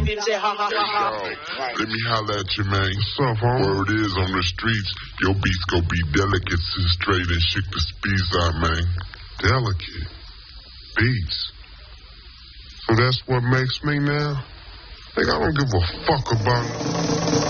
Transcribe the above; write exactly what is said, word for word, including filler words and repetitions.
did say ha ha ha ha. Let me holler at you, man. What's up, huh? Word is on the streets, your beats gonna be delicate, sit straight, and shake the speeds out, man. Delicate beats. So that's what makes me now? Think I don't give a fuck about it.